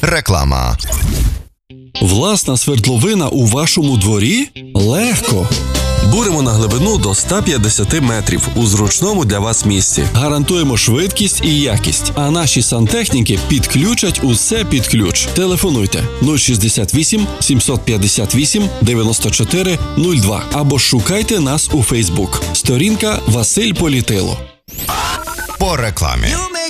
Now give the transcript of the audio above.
Реклама. Власна свердловина у вашому дворі? Легко! Буримо на глибину до 150 метрів у зручному для вас місці. Гарантуємо швидкість і якість, а наші сантехніки підключать усе під ключ. Телефонуйте 068 758 94 02 або шукайте нас у Фейсбук. Сторінка Василь Політило. По рекламі.